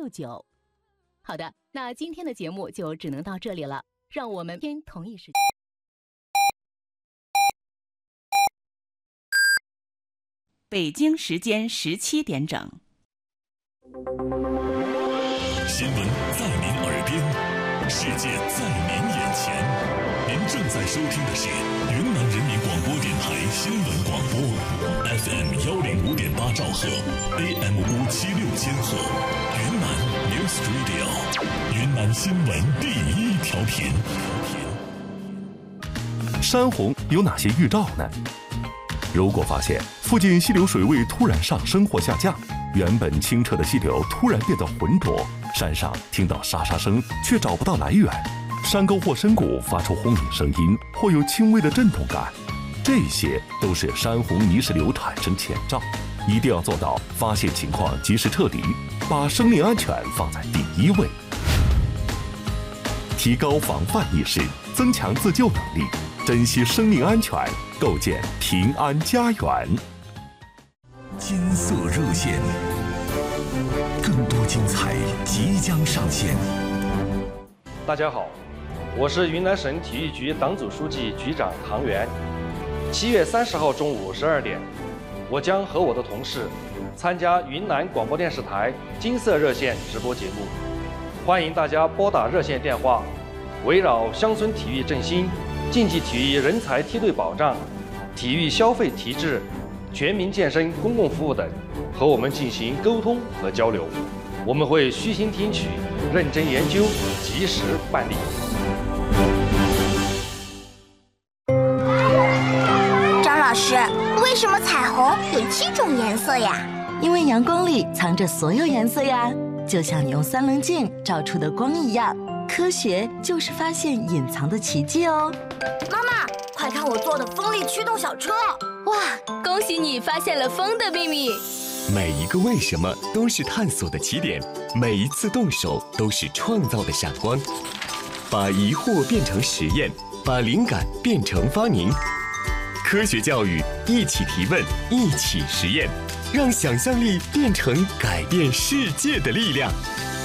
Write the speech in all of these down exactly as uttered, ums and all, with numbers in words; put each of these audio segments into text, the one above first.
九。好的，那今天的节目就只能到这里了，让我们明天同一时间。 北京时间十七点整。 新闻在您耳边，世界在您眼前。您正在收听的是云南人民广播电台新闻广播 ，F M 幺零五点八兆赫 ，A M 五七六千赫，云南 News Radio， 云南新闻第一调频。 山洪有哪些预兆呢？如果发现附近溪流水位突然上升或下降，原本清澈的溪流突然变得浑浊，山上听到沙沙声却找不到来源，山沟或深谷发出轰鸣声音或有轻微的震动感，这些都是山洪泥石流产生前兆，一定要做到发现情况及时撤离，把生命安全放在第一位，提高防范意识，增强自救能力，珍惜生命安全，构建平安家园。 金色热线，更多精彩即将上线。 大家好，我是云南省体育局党组书记、局长唐源。七月三十号中午十二点，我将和我的同事参加云南广播电视台金色热线直播节目，欢迎大家拨打热线电话，围绕乡村体育振兴、竞技体育人才梯队保障、体育消费提质、全民健身公共服务等，和我们进行沟通和交流。我们会虚心听取，认真研究，及时办理。 张老师，为什么彩虹有七种颜色呀？ 因为阳光里藏着所有颜色呀，就像你用三棱镜照出的光一样。科学就是发现隐藏的奇迹哦。 妈妈，快看我做的风力驱动小车！ 哇，恭喜你发现了风的秘密！ 每一个为什么都是探索的起点，每一次动手都是创造的闪光。把疑惑变成实验，把灵感变成发明。科学教育，一起提问，一起实验，让想象力变成改变世界的力量。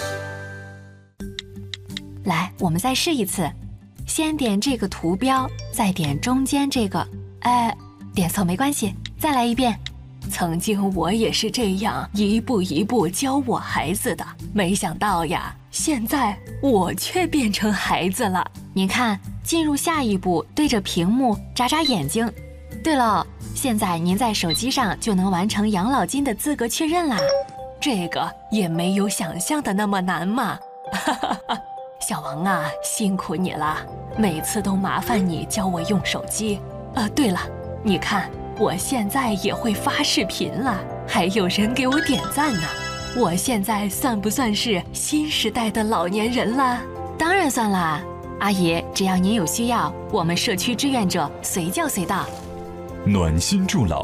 来，我们再试一次，先点这个图标，再点中间这个，哎，点错没关系，再来一遍。曾经我也是这样一步一步教我孩子的，没想到呀，现在我却变成孩子了。您看，进入下一步，对着屏幕眨眨眼睛。对了，现在您在手机上就能完成养老金的资格确认啦，这个也没有想象的那么难嘛。哈哈哈。小王啊，辛苦你了，每次都麻烦你教我用手机。呃，对了，你看我现在也会发视频了，还有人给我点赞呢。我现在算不算是新时代的老年人了？当然算啦，阿姨，只要您有需要，我们社区志愿者随叫随到。 暖心助老。